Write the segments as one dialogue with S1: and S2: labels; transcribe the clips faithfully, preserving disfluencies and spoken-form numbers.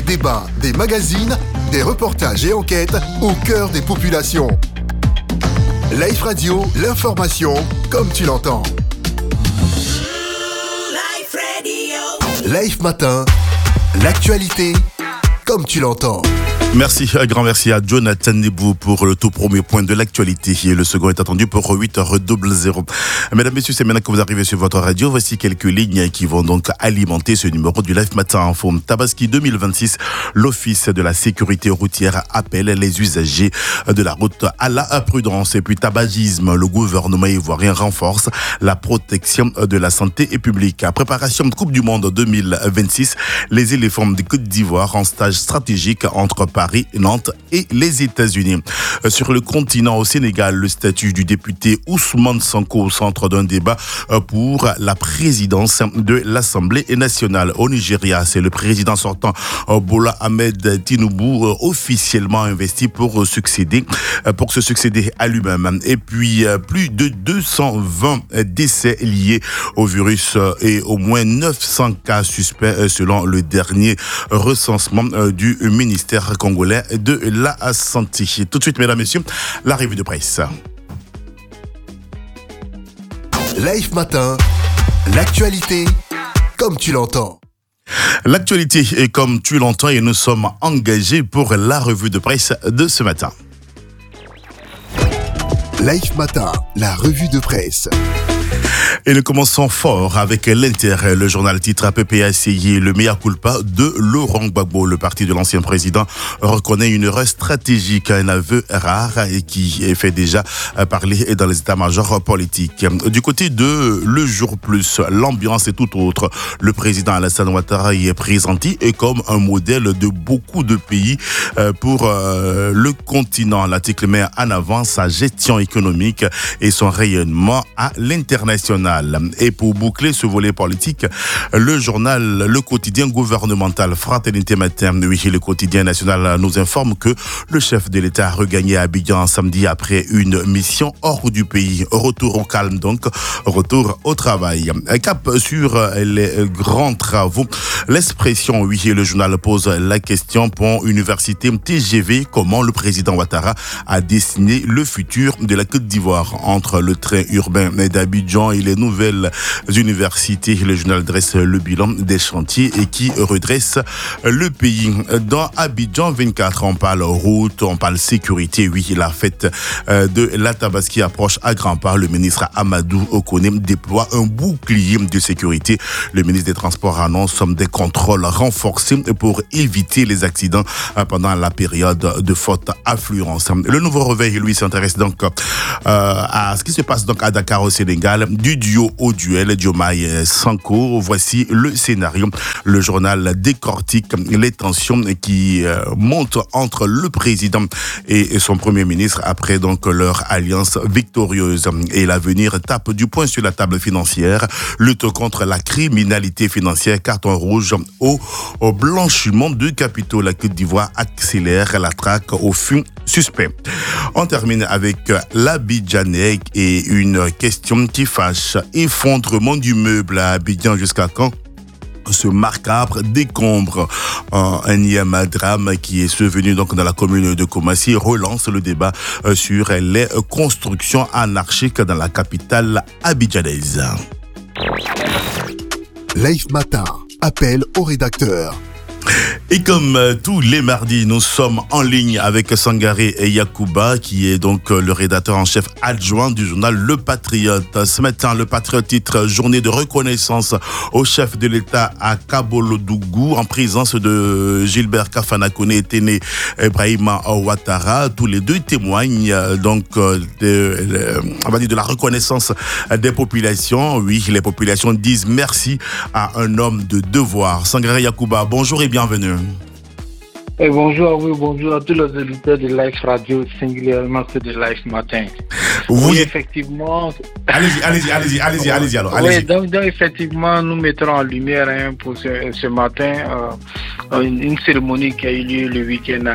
S1: débats, des magazines, des reportages et enquêtes au cœur des populations. Life Radio, l'information comme tu l'entends.
S2: Life Radio.
S1: Life Matin, l'actualité comme tu l'entends.
S3: Merci, un grand merci à Jonathan Nebou pour le tout premier point de l'actualité. Et le second est attendu pour huit heures zéro. Mesdames, messieurs, c'est maintenant que vous arrivez sur votre radio. Voici quelques lignes qui vont donc alimenter ce numéro du Life Matin Info. Tabaski deux mille vingt-six, l'Office de la sécurité routière appelle les usagers de la route à la prudence. Et puis tabagisme, le gouvernement ivoirien renforce la protection de la santé publique. Préparation de Coupe du Monde deux mille vingt-six, les éléphants de Côte d'Ivoire en stage stratégique entre Paris, Nantes et les États-Unis. Sur le continent, au Sénégal, le statut du député Ousmane Sonko au centre d'un débat pour la présidence de l'Assemblée nationale. Au Nigeria, c'est le président sortant Bola Ahmed Tinubu officiellement investi pour succéder, pour se succéder à lui-même. Et puis, plus de deux cent vingt décès liés au virus et au moins neuf cents cas suspects selon le dernier recensement du ministère congolais de la santé. Tout de suite, mesdames, messieurs, la revue de presse.
S1: Life Matin, l'actualité comme tu l'entends.
S3: L'actualité est comme tu l'entends et nous sommes engagés pour la revue de presse de ce matin.
S1: Life Matin, la revue de presse.
S3: Et nous commençons fort avec l'Inter. Le journal titre A P P A C I, le mea culpa de Laurent Gbagbo. Le parti de l'ancien président reconnaît une erreur stratégique, un aveu rare et qui fait déjà parler dans les états-majors politiques. Du côté de Le Jour Plus, l'ambiance est tout autre. Le président Alassane Ouattara y est présenté comme un modèle de beaucoup de pays pour le continent. L'article met en avant sa gestion économique et son rayonnement à l'international. Et pour boucler ce volet politique, le journal, le quotidien gouvernemental Fraternité Matin, oui, le quotidien national nous informe que le chef de l'État a regagné Abidjan samedi après une mission hors du pays. Retour au calme donc, retour au travail. Cap sur les grands travaux. L'expression, oui, le journal pose la question pour Université T G V, comment le président Ouattara a dessiné le futur de la Côte d'Ivoire entre le train urbain d'Abidjan et les nouvelles universités. Le journal dresse le bilan des chantiers et qui redresse le pays. Dans Abidjan vingt-quatre, on parle route, on parle sécurité. Oui, la fête de la Tabaski approche à grands pas. Le ministre Amadou Okone déploie un bouclier de sécurité. Le ministre des Transports annonce des contrôles renforcés pour éviter les accidents pendant la période de forte affluence. Le nouveau réveil, lui, s'intéresse donc euh, à ce qui se passe donc à Dakar au Sénégal. Du duo au duel, Diomaye Sanko. Voici le scénario. Le journal décortique les tensions qui euh, montent entre le président et son premier ministre après donc leur alliance victorieuse. Et l'avenir tape du poing sur la table financière. Lutte contre la criminalité financière, carton rouge au, au blanchiment de capitaux. La Côte d'Ivoire accélère la traque au fonds suspect. On termine avec l'Abidjanais et une question qui fâche. Effondrement du meuble à Abidjan, jusqu'à quand ce macabre décombre? Un énième drame qui est survenu donc dans la commune de Koumassi relance le débat sur les constructions anarchiques dans la capitale abidjanaise.
S1: Life Matin, appel au rédacteur.
S3: Et comme euh, tous les mardis, nous sommes en ligne avec Sangaré Yacouba, qui est donc euh, le rédacteur en chef adjoint du journal Le Patriote. Ce matin, Le Patriote titre journée de reconnaissance au chef de l'État à Kabolodougou en présence de Gilbert Kafana Koné et Téné Ibrahima Ouattara. Tous les deux témoignent euh, donc euh, de, de, on va dire de la reconnaissance des populations. Oui, les populations disent merci à un homme de devoir. Sangaré Yacouba, bonjour et bienvenue.
S4: Et bonjour à vous, bonjour à tous les auditeurs de Life Radio, singulièrement ceux de Life Matin.
S3: Oui,
S4: oui effectivement.
S3: Allez-y, allez-y, allez-y, allez-y, allez-y alors. Allez-y.
S4: Oui, donc, donc effectivement, nous mettrons en lumière hein, pour ce, ce matin euh, une, une cérémonie qui a eu lieu le week-end à,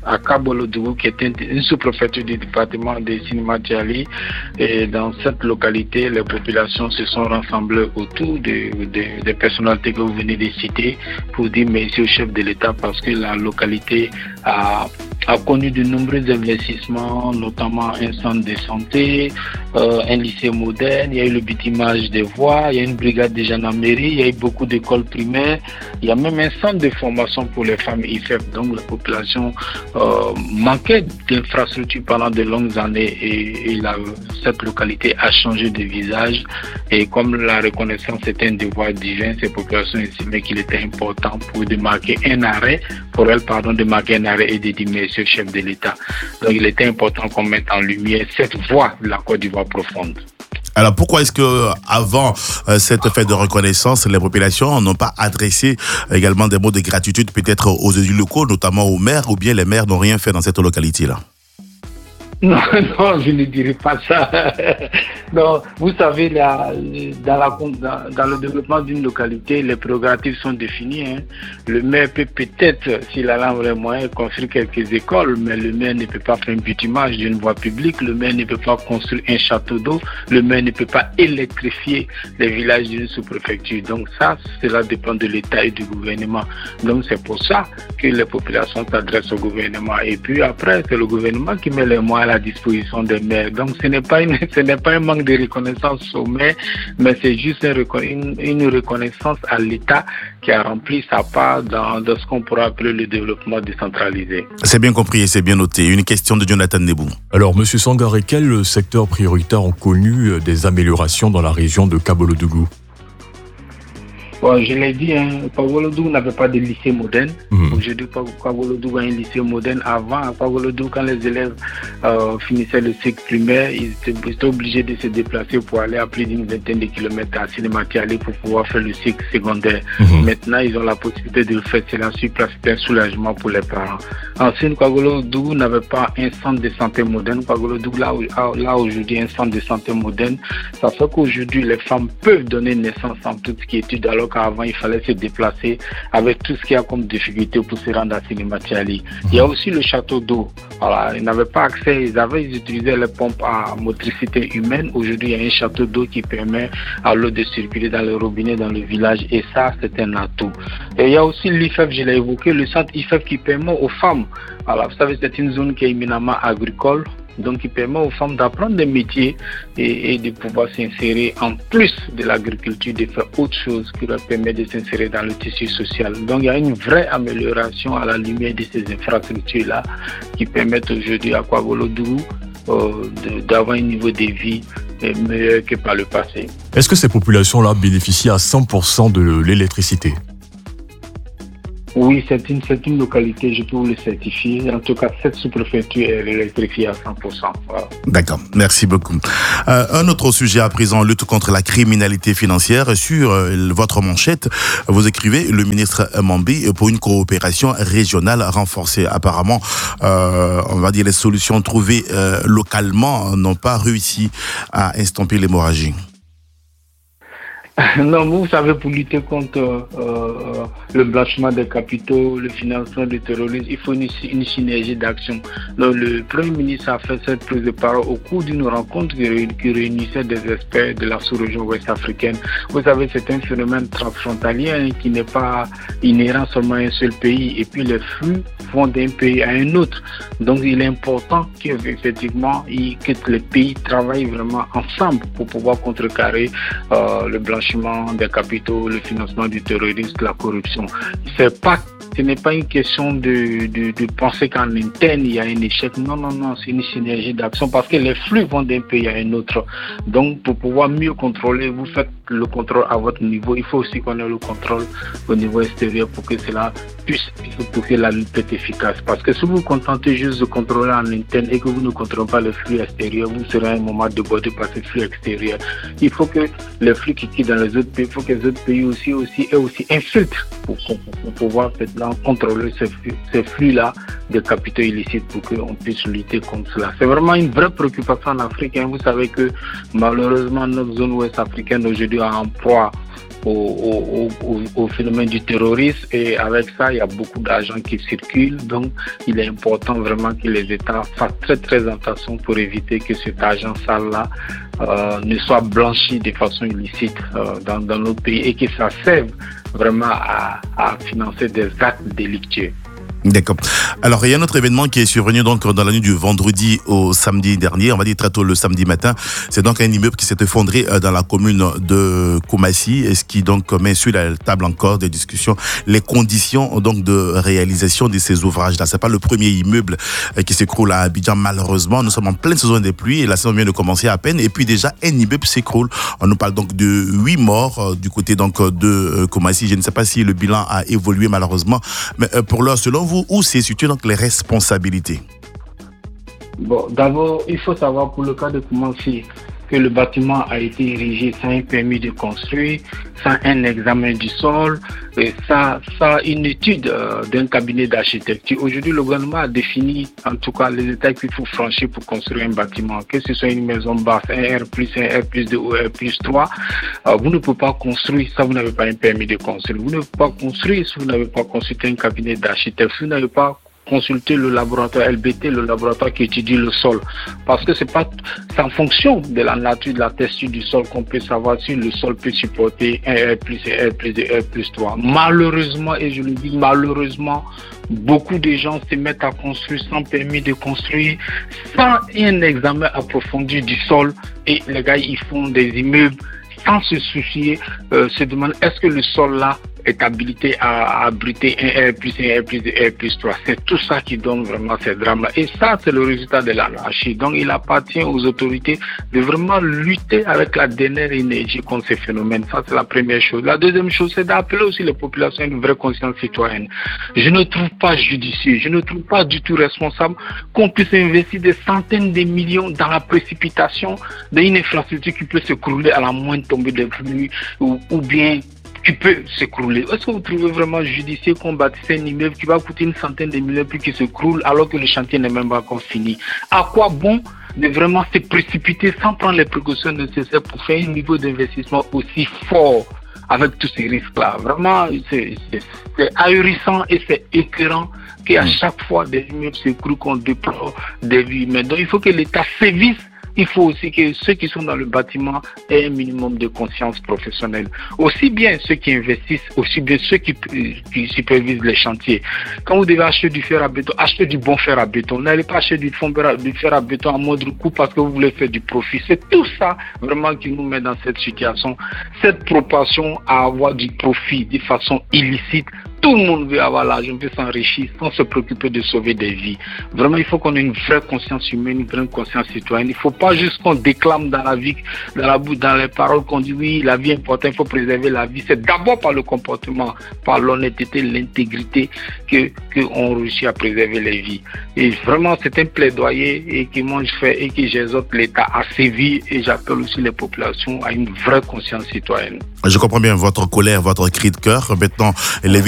S4: à Kabolodougou, qui est une sous-préfecture du département de Sinimatiali. Et dans cette localité, les populations se sont rassemblées autour des de, de personnalités que vous venez de citer pour dire merci au chef de l'État, parce que la localité a a connu de nombreux investissements, notamment un centre de santé, euh, un lycée moderne, il y a eu le bitumage des voies, il y a une brigade de gendarmerie, il y a eu beaucoup d'écoles primaires, il y a même un centre de formation pour les femmes I F E F. Donc la population euh, manquait d'infrastructures pendant de longues années et, et la, cette localité a changé de visage. Et comme la reconnaissance était un devoir divin, ces populations estimaient qu'il était important pour de marquer un arrêt, pour elles, pardon, de marquer un arrêt et de dire merci au chef de l'État. Donc il était important qu'on mette en lumière cette voie de la Côte d'Ivoire profonde.
S3: Alors pourquoi est-ce que avant euh, cette fête de reconnaissance, les populations n'ont pas adressé également des mots de gratitude peut-être aux élus locaux, notamment aux maires, ou bien les maires n'ont rien fait dans cette localité-là?
S4: Non, non, je ne dirais pas ça. Non, vous savez, la, dans, la, dans, dans le développement d'une localité, les prérogatives sont définies. Hein. Le maire peut peut-être, s'il a les moyens, construire quelques écoles, mais le maire ne peut pas faire un bitumage d'une voie publique, le maire ne peut pas construire un château d'eau, le maire ne peut pas électrifier les villages d'une sous-préfecture. Donc ça, cela dépend de l'État et du gouvernement. Donc c'est pour ça que les populations s'adressent au gouvernement. Et puis après, c'est le gouvernement qui met les moyens à la disposition des maires. Donc ce n'est pas une, ce n'est pas un manque de reconnaissance au maire, mais c'est juste une, une reconnaissance à l'État qui a rempli sa part dans, dans ce qu'on pourrait appeler le développement décentralisé.
S3: C'est bien compris et c'est bien noté. Une question de Jonathan Nebou.
S5: Alors, Monsieur Sangaré, quels secteurs prioritaires ont connu des améliorations dans la région de Kabolodougou?
S4: Bon, je l'ai dit, hein, Kabolodougou n'avait pas de lycée moderne. Mmh. Aujourd'hui, Kabolodougou a un lycée moderne. Avant, à Kabolodougou, quand les élèves euh, finissaient le cycle primaire, ils étaient, ils étaient obligés de se déplacer pour aller à plus d'une vingtaine de kilomètres à Sinimatiali pour pouvoir faire le cycle secondaire. Mmh. Maintenant, ils ont la possibilité de le faire. C'est là sur place, c'est un soulagement pour les parents. Ensuite, Kabolodougou n'avait pas un centre de santé moderne. Kabolodougou, là, là aujourd'hui, un centre de santé moderne. Ça fait qu'aujourd'hui, les femmes peuvent donner naissance en toute ce qui est étude, alors qu'avant, il fallait se déplacer avec tout ce qu'il y a comme difficulté pour se rendre à Sinimatiali. Il y a aussi le château d'eau. Voilà, ils n'avaient pas accès, ils avaient, ils utilisaient les pompes à motricité humaine. Aujourd'hui, il y a un château d'eau qui permet à l'eau de circuler dans le robinet, dans le village, et ça, c'est un atout. Et il y a aussi l'I F E F, je l'ai évoqué, le centre I F E F qui permet aux femmes, voilà, vous savez, c'est une zone qui est éminemment agricole, donc qui permet aux femmes d'apprendre des métiers et, et de pouvoir s'insérer en plus de l'agriculture, de faire autre chose qui leur permet de s'insérer dans le tissu social. Donc il y a une vraie amélioration à la lumière de ces infrastructures-là qui permettent aujourd'hui à Kabolodougou euh, d'avoir un niveau de vie meilleur que par le passé.
S5: Est-ce que ces populations-là bénéficient à cent pour cent de l'électricité?
S4: Oui, c'est une, c'est une localité, je peux vous le certifier. En tout cas, cette sous-préfecture est électrifiée à cent pour cent. Voilà.
S3: D'accord, merci beaucoup. Euh, un autre sujet à présent, lutte contre la criminalité financière. Sur euh, votre manchette, vous écrivez le ministre Mambi pour une coopération régionale renforcée. Apparemment, euh, on va dire les solutions trouvées euh, localement n'ont pas réussi à estomper l'hémorragie.
S4: Non, vous savez, pour lutter contre euh, le blanchiment des capitaux, le financement du terrorisme, il faut une, une synergie d'action. Donc, le Premier ministre a fait cette prise de parole au cours d'une rencontre qui, qui réunissait des experts de la sous-région ouest-africaine. Vous savez, c'est un phénomène transfrontalier hein, qui n'est pas inhérent seulement à un seul pays. Et puis, les flux vont d'un pays à un autre. Donc, il est important qu'effectivement, que les pays travaillent vraiment ensemble pour pouvoir contrecarrer euh, le blanchiment des capitaux, le financement du terrorisme, la corruption. C'est pas, ce n'est pas une question de, de, de penser qu'en interne il y a un échec. Non, non, non, c'est une synergie d'action parce que les flux vont d'un pays à un autre. Donc, pour pouvoir mieux contrôler, vous faites le contrôle à votre niveau. Il faut aussi qu'on ait le contrôle au niveau extérieur pour que cela puisse, pour que la lutte soit efficace. Parce que si vous vous contentez juste de contrôler en interne et que vous ne contrôlez pas les flux extérieurs, vous serez à un moment débordé par ces flux extérieurs. Il faut que les flux qui quittent dans les autres pays, il faut que les autres pays aussi, aussi aient aussi un filtre pour, pour, pour pouvoir maintenant contrôler ces, ces flux-là de capitaux illicites pour qu'on puisse lutter contre cela. C'est vraiment une vraie préoccupation en Afrique. Hein. Vous savez que malheureusement notre zone ouest africaine aujourd'hui a en proie au, au, au, au phénomène du terrorisme, et avec ça, il y a beaucoup d'argent qui circule. Donc, il est important vraiment que les États fassent très très attention pour éviter que cet argent sale-là euh, ne soit blanchi de façon illicite euh, dans, dans nos pays et que ça serve vraiment à, à financer des actes délictueux.
S3: D'accord. Alors, il y a un autre événement qui est survenu donc dans la nuit du vendredi au samedi dernier, on va dire très tôt le samedi matin. C'est donc un immeuble qui s'est effondré dans la commune de Koumassi, et ce qui donc met sur la table encore des discussions les conditions donc de réalisation de ces ouvrages-là. C'est pas le premier immeuble qui s'écroule à Abidjan, malheureusement. Nous sommes en pleine saison des pluies et la saison vient de commencer à peine, et puis déjà un immeuble s'écroule. On nous parle donc de huit morts du côté donc de Koumassi. Je ne sais pas si le bilan a évolué malheureusement, mais pour l'heure, selon vous, où se situent donc les responsabilités?
S4: Bon, d'abord, il faut savoir pour le cas de Koumassi que le bâtiment a été érigé sans un permis de construire, sans un examen du sol, et sans, sans une étude euh, d'un cabinet d'architecture. Aujourd'hui, le gouvernement a défini, en tout cas, les étapes qu'il faut franchir pour construire un bâtiment. Que ce soit une maison basse, un R plus, un R plus deux ou un R plus trois, euh, vous ne pouvez pas construire ça, vous n'avez pas un permis de construire. Vous ne pouvez pas construire si vous n'avez pas consulté un cabinet d'architecte, si vous n'avez pas consulter le laboratoire L B T, le laboratoire qui étudie le sol. Parce que c'est pas, c'est en fonction de la nature de la texture du sol qu'on peut savoir si le sol peut supporter un R plus, un R plus deux, un R plus trois. Malheureusement, et je le dis malheureusement, beaucoup de gens se mettent à construire sans permis de construire, sans un examen approfondi du sol, et les gars, ils font des immeubles sans se soucier, euh, se demandent est-ce que le sol là est habilité à, à abriter un R plus, un R plus, un R plus trois. C'est tout ça qui donne vraiment ces drames-là. Et ça, c'est le résultat de l'anarchie. Donc, il appartient aux autorités de vraiment lutter avec la dernière énergie contre ces phénomènes. Ça, c'est la première chose. La deuxième chose, c'est d'appeler aussi les populations à une vraie conscience citoyenne. Je ne trouve pas judicieux, je ne trouve pas du tout responsable qu'on puisse investir des centaines de millions dans la précipitation d'une infrastructure qui peut s'écrouler à la moindre tombée de pluie ou, ou bien qui peut s'écrouler. Est-ce que vous trouvez vraiment judicieux qu'on bâtisse un immeuble qui va coûter une centaine de millions puis qui s'écroule alors que le chantier n'est même pas encore fini? À quoi bon de vraiment se précipiter sans prendre les précautions nécessaires pour faire un niveau d'investissement aussi fort avec tous ces risques-là? Vraiment, c'est, c'est, c'est ahurissant et c'est écœurant qu'à chaque fois des immeubles s'écroulent qu'on déplore des vies. Mais donc il faut que l'État sévisse. Il faut aussi que ceux qui sont dans le bâtiment aient un minimum de conscience professionnelle. Aussi bien ceux qui investissent, aussi bien ceux qui, qui supervisent les chantiers. Quand vous devez acheter du fer à béton, achetez du bon fer à béton. N'allez pas acheter du, fond, du fer à béton à moindre coût parce que vous voulez faire du profit. C'est tout ça vraiment qui nous met dans cette situation. Cette propension à avoir du profit de façon illicite. Tout le monde veut avoir l'argent, veut s'enrichir sans se préoccuper de sauver des vies. Vraiment, il faut qu'on ait une vraie conscience humaine, une vraie conscience citoyenne. Il ne faut pas juste qu'on déclame dans la vie, dans la bouche, dans les paroles qu'on dit oui, la vie est importante, il faut préserver la vie. C'est d'abord par le comportement, par l'honnêteté, l'intégrité que qu'on réussit à préserver les vies. Et vraiment, c'est un plaidoyer et que moi je fais et que j'exhorte l'État à sévir et j'appelle aussi les populations à une vraie conscience citoyenne.
S3: Je comprends bien votre colère, votre cri de cœur. Maintenant, les